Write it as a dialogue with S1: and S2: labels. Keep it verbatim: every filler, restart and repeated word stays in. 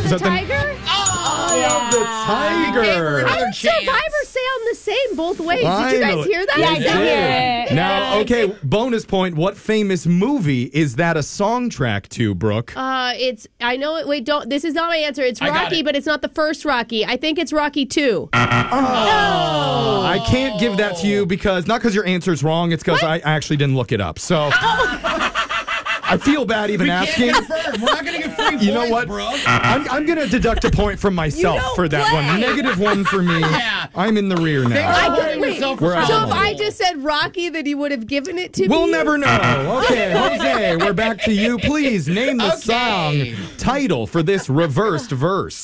S1: Is
S2: the
S1: that the-
S2: tiger?
S1: Eye of the Tiger.
S2: How did Survivor sound the same both ways? Did you guys
S1: Finally.
S2: hear that?
S3: Yeah, I
S1: They
S3: did hear it.
S1: Now, okay, bonus point. What famous movie is that a song track to, Brooke?
S2: Uh, it's, I know it, wait, don't, this is not my answer. It's
S4: I got
S2: Rocky,
S4: it.
S2: but it's not the first Rocky. I think it's Rocky two.
S1: I can't give that to you because, not because your answer's wrong, it's because I actually didn't look it up. So I feel bad even
S4: We
S1: asking.
S4: can't confirm. We're not going to get free
S1: You know
S4: points,
S1: what?
S4: bro.
S1: I'm, I'm going to deduct a point from myself
S2: don't
S1: for that
S2: play.
S1: one. Negative one for me.
S4: Yeah.
S1: I'm in the rear
S4: Thanks
S1: now.
S4: for
S2: I
S4: holding
S2: could- wait,
S4: yourself
S1: We're out.
S2: So if
S4: responsible.
S2: I just said Rocky, then you would have given it to
S1: We'll
S2: me?
S1: never know. Okay, Jose, we're back to you. Please name the
S4: Okay.
S1: song title for this reversed verse.